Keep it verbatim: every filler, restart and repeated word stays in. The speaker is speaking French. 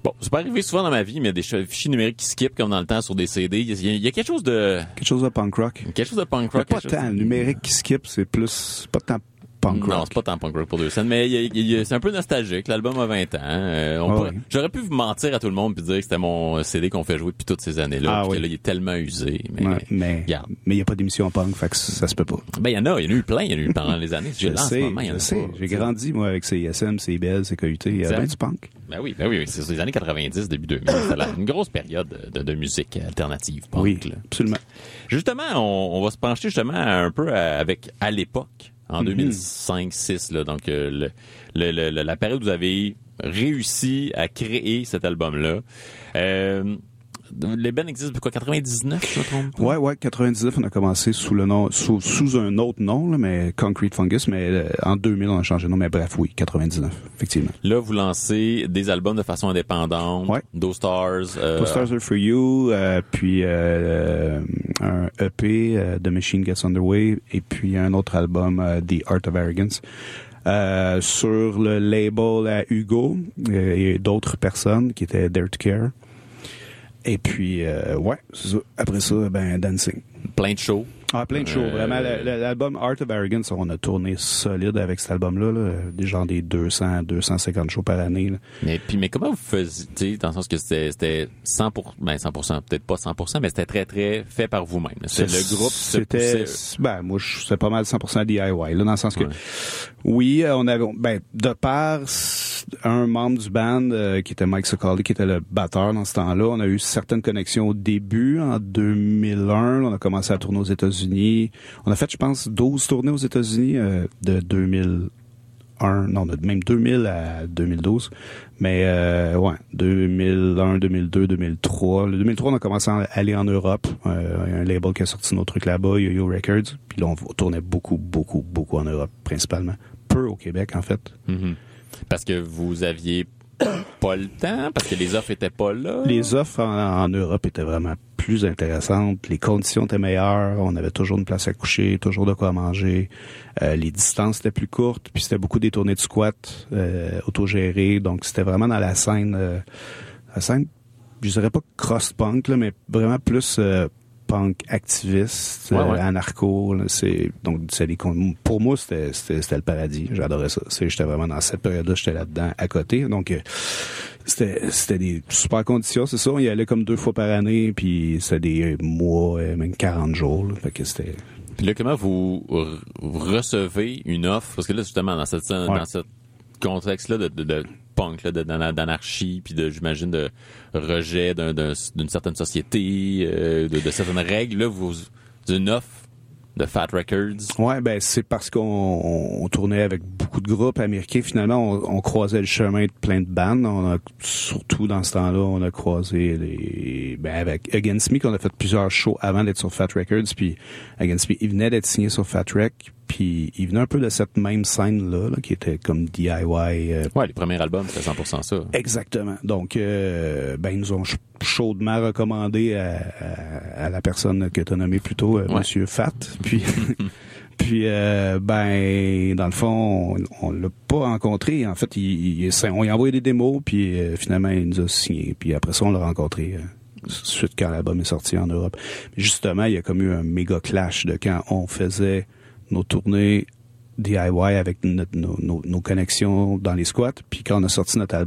Bon, c'est pas arrivé souvent dans ma vie, mais il y a des fichiers numériques qui skippent comme dans le temps sur des C D. Il y a, il y a quelque chose de... Quelque chose de punk rock. Quelque chose de punk rock. Pas tant. Le numérique qui skip, c'est plus... pas tant punk rock. Non, c'est pas tant punk rock pour deux scènes, mais il y a, il y a, c'est un peu nostalgique. L'album a vingt ans. Euh, on ah, pourrait, oui. J'aurais pu vous mentir à tout le monde puis dire que c'était mon C D qu'on fait jouer depuis toutes ces années-là. Ah, puis oui. que là, il est tellement usé. Mais, ouais, mais il n'y a pas d'émission punk, fait que ça se peut pas. Ben, il y en a. Il y en a eu plein. Il y en a eu pendant les années. Je là, sais, en ce moment, il y en a je sais. pas. J'ai grandi, moi, avec C I S M, C B L, C K U T. Il y a bien du punk. Ben oui, ben oui, oui. C'est les années quatre-vingt-dix, début deux mille. C'était là, une grosse période de, de musique alternative punk. Oui, là. absolument. Justement, on, on va se pencher justement un peu à, avec à l'époque, en mm-hmm. deux mille cinq six, là, donc euh, le, le, le, la période où vous avez réussi à créer cet album-là. Euh, les bands existent depuis quoi, quatre-vingt-dix-neuf, je me trompe pas? Ouais, ouais, quatre-vingt-dix-neuf, on a commencé sous le nom, sous, sous un autre nom, là, mais Concrete Fungus, mais euh, en deux mille, on a changé de nom, mais bref, oui, quatre-vingt-dix-neuf, effectivement. Là, vous lancez des albums de façon indépendante. Ouais. Those Stars. Euh... Those Stars Are For You, euh, puis euh, un E P, euh, The Machine Gets Underway, et puis un autre album, euh, The Art of Arrogance. Euh, sur le label à Hugo euh, et d'autres personnes qui étaient Dare to Care. Et puis, euh, ouais, c'est ça. Après ça, ben, Dancing. Plein de shows. Ah, plein de shows. Euh... Vraiment, l'album Art of Arrogance, on a tourné solide avec cet album-là, là. Des genre des deux cents à deux cent cinquante shows par année, là. Mais, puis, mais comment vous faisiez, dans le sens que c'était, c'était cent pour cent, ben, cent pour cent, peut-être pas cent pour cent, mais c'était très, très fait par vous-même. C'était le groupe se C'était, poussait... ben, moi, c'est pas mal cent pour cent D I Y, là, dans le sens que, ouais. oui, on avait, ben, de par un membre du band, euh, qui était Mike Socali, qui était le batteur dans ce temps-là, on a eu certaines connexions au début, en deux mille un, on a commencé à tourner aux États-Unis. On a fait, je pense, douze tournées aux États-Unis, euh, de deux mille un, non, de même deux mille à deux mille douze. Mais, euh, ouais, deux mille un, deux mille deux, deux mille trois. Le deux mille trois, on a commencé à aller en Europe. Euh, il y a un label qui a sorti nos trucs là-bas, Yo-Yo Records. Puis là, on tournait beaucoup, beaucoup, beaucoup en Europe, principalement. Peu au Québec, en fait. Mm-hmm. Parce que vous aviez pas le temps, parce que les offres étaient pas là. Les offres en, en Europe étaient vraiment plus intéressantes. Les conditions étaient meilleures. On avait toujours une place à coucher, toujours de quoi manger. Euh, les distances étaient plus courtes. Puis c'était beaucoup des tournées de squat euh, autogérées. Donc c'était vraiment dans la scène, euh, la scène, je dirais pas cross-punk, là, mais vraiment plus euh, punk activiste, ouais, ouais. Euh, anarcho. Là, c'est, donc c'est des, pour moi, c'était, c'était, c'était le paradis. J'adorais ça. C'est, j'étais vraiment dans cette période-là, j'étais là-dedans à côté. Donc euh, C'était, c'était des super conditions, c'est ça. On y allait comme deux fois par année, puis c'était des mois, même quarante jours. Là, fait que c'était... Puis là, comment vous recevez une offre? Parce que là, justement, dans cette, ouais. dans ce contexte-là de, de, de punk, là, de, d'anarchie, puis de, j'imagine, de rejet d'un, d'un, d'une certaine société, euh, de, de certaines règles, là, vous, d'une offre de Fat Records. Ouais, ben c'est parce qu'on on, on tournait avec beaucoup de groupes américains. Finalement, on, on croisait le chemin de plein de bandes. On a surtout dans ce temps-là, on a croisé les ben avec Against Me, qu'on a fait plusieurs shows avant d'être sur Fat Records. Puis Against Me, il venait d'être signé sur Fat Rec. Puis il venait un peu de cette même scène-là, là, qui était comme D I Y. Euh... Ouais, les premiers albums, c'était cent pour cent ça. Exactement. Donc, euh, ben ils nous ont chaudement recommandé à, à, à la personne que tu as nommée plus tôt, euh, ouais. Monsieur Fat. Puis, puis euh, ben, dans le fond, on, on l'a pas rencontré. En fait, il, il, on lui a envoyé des démos, puis euh, finalement, il nous a signé. Puis après ça, on l'a rencontré. Euh, suite quand l'album est sorti en Europe. Mais justement, il y a comme eu un méga clash de quand on faisait nos tournées D I Y avec notre, nos, nos, nos connexions dans les squats, puis quand on a sorti notre album